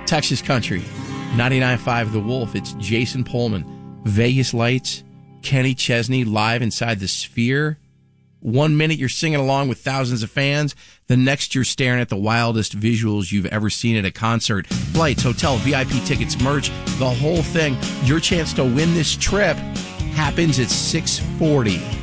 Texas Country, 99.5 The Wolf. It's Jason Pullman. Vegas Lights, Kenny Chesney live inside the Sphere. 1 minute you're singing along with thousands of fans. The next you're staring at the wildest visuals you've ever seen at a concert. Flights, hotel, VIP tickets, merch, the whole thing. Your chance to win this trip happens at 6:40.